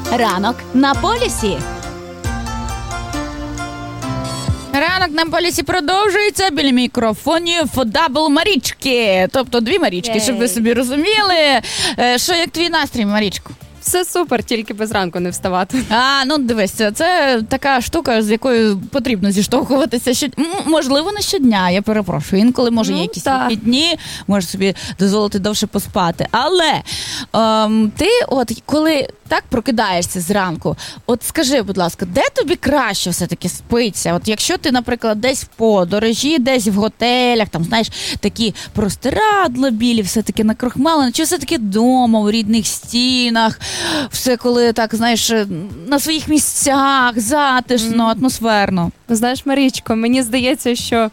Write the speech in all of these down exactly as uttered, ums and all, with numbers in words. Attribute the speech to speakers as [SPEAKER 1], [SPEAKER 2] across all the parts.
[SPEAKER 1] Ранок на полюсі. Ранок на полюсі продовжується. Біля мікрофонів дабл Марічки. Тобто дві Марічки, Ей. щоб ви собі розуміли. Що, як твій настрій, Марічко?
[SPEAKER 2] Все супер, тільки без ранку не вставати.
[SPEAKER 1] А, ну дивись, це така штука, з якою потрібно зіштовхуватися. Що, можливо, не щодня, я перепрошую. Інколи, може,
[SPEAKER 2] ну,
[SPEAKER 1] є якісь вихідні, можеш собі дозволити довше поспати. Але ем, ти от коли так прокидаєшся зранку, от скажи, будь ласка, де тобі краще все-таки спиться? От якщо ти, наприклад, десь в подорожі, десь в готелях, там, знаєш, такі простирадла білі, все-таки накрохмалені, чи все-таки вдома, у рідних стінах, все коли так, знаєш, на своїх місцях, затишно, mm. атмосферно.
[SPEAKER 2] Знаєш, Марічко, мені здається, що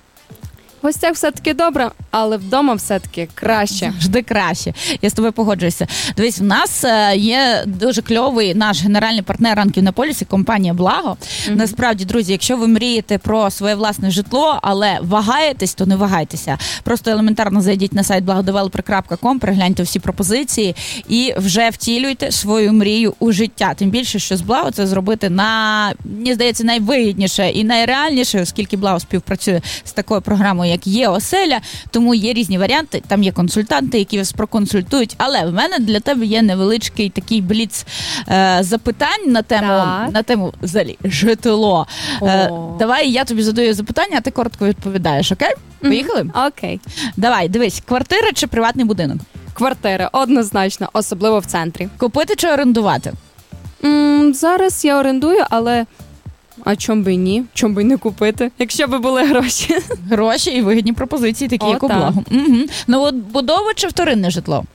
[SPEAKER 2] в гостях все-таки добре, але вдома все-таки краще.
[SPEAKER 1] Завжди краще. Я з тобою погоджуюся. Дивись, в нас є дуже кльовий наш генеральний партнер «Ранків на полюсі» – компанія «Благо». Mm-hmm. Насправді, друзі, якщо ви мрієте про своє власне житло, але вагаєтесь, то не вагайтеся. Просто елементарно зайдіть на сайт благодевелопер крапка ком, перегляньте всі пропозиції і вже втілюйте свою мрію у життя. Тим більше, що з «Благо» це зробити на, мені здається, найвигідніше і найреальніше, оскільки «Благо» співпрацює з такою програмою, як є оселя, тому є різні варіанти, там є консультанти, які вас проконсультують, але в мене для тебе є невеличкий такий бліц е, запитань на тему, на тему взагалі житло. Е, давай я тобі задаю запитання, а ти коротко відповідаєш, окей? Поїхали?
[SPEAKER 2] Mm-hmm. Окей.
[SPEAKER 1] Давай, дивись, квартира чи приватний будинок?
[SPEAKER 2] Квартира, однозначно, особливо в центрі.
[SPEAKER 1] Купити чи орендувати?
[SPEAKER 2] Mm, зараз я орендую, але а чом би і ні? Чом би й не купити, якщо би були гроші?
[SPEAKER 1] Гроші і вигідні пропозиції, такі
[SPEAKER 2] О,
[SPEAKER 1] як у «Благо». Угу. Новобудова чи вторинне житло?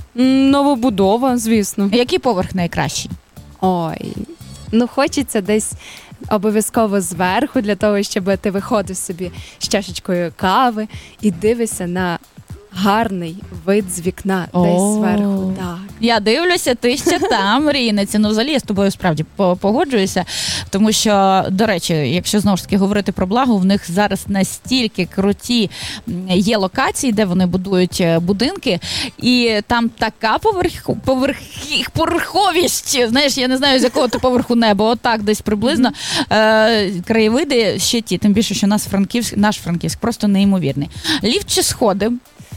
[SPEAKER 2] Новобудова, звісно.
[SPEAKER 1] Який поверх найкращий?
[SPEAKER 2] Ой, ну хочеться десь обов'язково зверху, для того, щоб ти виходив собі з чашечкою кави і дивишся на гарний вид з вікна, О, десь зверху. Так.
[SPEAKER 1] Я дивлюся, ти ще там, мрійниця. Ну, взагалі, я з тобою справді погоджуюся, тому що, до речі, якщо знову ж таки говорити про «Благо», в них зараз настільки круті є локації, де вони будують будинки, і там така поверх... поверх... поверховість, знаєш, я не знаю, з якого ти поверху неба, отак десь приблизно. Е, краєвиди ще ті, тим більше, що наш Франківськ, наш Франківськ просто неймовірний. Ліфт чи сходи?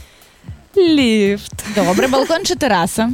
[SPEAKER 2] Ліфт.
[SPEAKER 1] Добре, балкон чи тераса?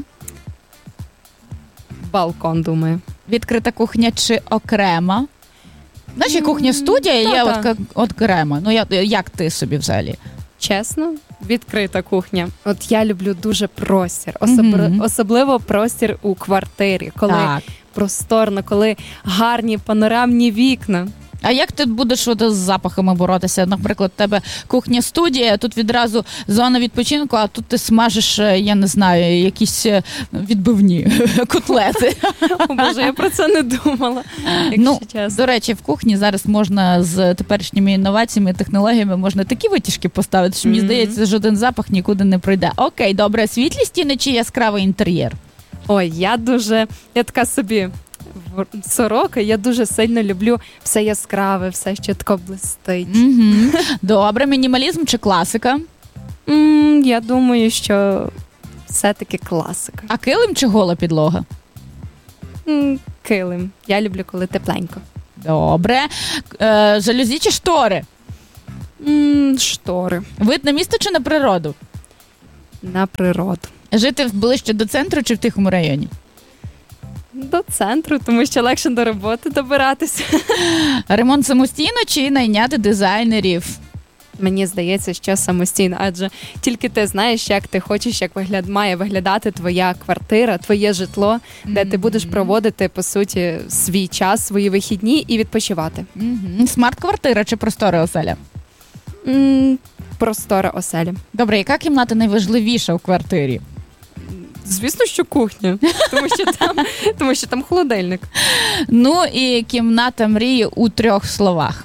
[SPEAKER 2] Балкон, думаю.
[SPEAKER 1] Відкрита кухня чи окрема? Знаєш, є кухня-студія, mm, є от, от окрема. Ну, я, як ти собі взагалі?
[SPEAKER 2] Чесно, відкрита кухня. От я люблю дуже простір. Особ... Mm-hmm. Особливо простір у квартирі, коли так. просторно, коли гарні панорамні вікна.
[SPEAKER 1] А як ти будеш от з запахами боротися? Наприклад, у тебе кухня-студія, тут відразу зона відпочинку, а тут ти смажиш, я не знаю, якісь відбивні котлети.
[SPEAKER 2] О, Боже, я про це не думала, якщо
[SPEAKER 1] ну,
[SPEAKER 2] чесно.
[SPEAKER 1] До речі, в кухні зараз можна з теперішніми інноваціями, технологіями можна такі витяжки поставити, що, мені mm-hmm. здається, жоден запах нікуди не пройде. Окей, добре, світлі стіни чи яскравий інтер'єр?
[SPEAKER 2] Ой, я дуже, я така собі сорока, я дуже сильно люблю все яскраве, все, що тако блистить.
[SPEAKER 1] Mm-hmm. Добре, мінімалізм чи класика?
[SPEAKER 2] Mm, я думаю, що все-таки класика.
[SPEAKER 1] А килим чи гола підлога?
[SPEAKER 2] Mm, килим. Я люблю, коли тепленько.
[SPEAKER 1] Добре. Е, жалюзі чи штори?
[SPEAKER 2] Mm, штори.
[SPEAKER 1] Вид на місто чи на природу?
[SPEAKER 2] На природу.
[SPEAKER 1] Жити ближче до центру чи в тихому районі?
[SPEAKER 2] До центру, тому що легше до роботи добиратися.
[SPEAKER 1] Ремонт самостійно чи найняти дизайнерів?
[SPEAKER 2] Мені здається, що самостійно, адже тільки ти знаєш, як ти хочеш, як вигляд... має виглядати твоя квартира, твоє житло, mm-hmm. де ти будеш проводити, по суті, свій час, свої вихідні і відпочивати.
[SPEAKER 1] Mm-hmm. Смарт-квартира чи простора оселя?
[SPEAKER 2] Mm, простора оселя.
[SPEAKER 1] Добре, яка кімната найважливіша у квартирі?
[SPEAKER 2] Звісно, що кухня, тому що там, тому що там холодильник.
[SPEAKER 1] Ну і кімната мрії у трьох словах.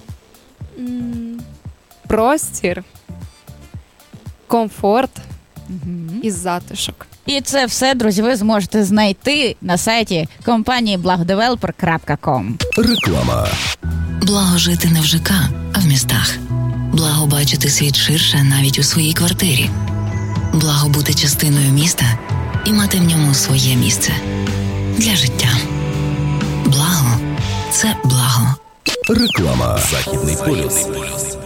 [SPEAKER 2] Простір, комфорт угу. і затишок.
[SPEAKER 1] І це все, друзі, ви зможете знайти на сайті компанії благодевелопер крапка ком.
[SPEAKER 3] Реклама.
[SPEAKER 4] Благо жити не в ЖК, а в містах. Благо бачити світ ширше навіть у своїй квартирі. Благо бути частиною міста і мати в ньому своє місце. для життя. Благо – це благо.
[SPEAKER 3] Реклама. Західний полюс.